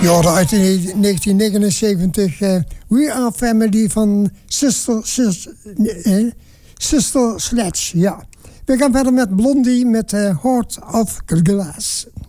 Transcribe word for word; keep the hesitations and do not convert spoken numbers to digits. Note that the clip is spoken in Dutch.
Ja, uit negentien negenenzeventig. Uh, We Are Family van Sister, Sister, uh, Sister Sledge. Ja. We gaan verder met Blondie met uh, Heart of Glass.